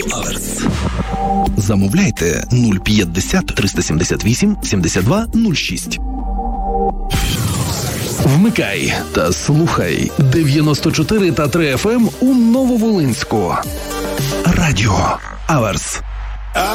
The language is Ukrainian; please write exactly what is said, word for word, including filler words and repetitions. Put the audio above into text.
Аверс. Замовляйте нуль п'ятдесят триста сімдесят вісім сімдесят два нуль шість. Вмикай та слухай дев'яносто чотири та три еф ем у Нововолинську. Радіо Аверс.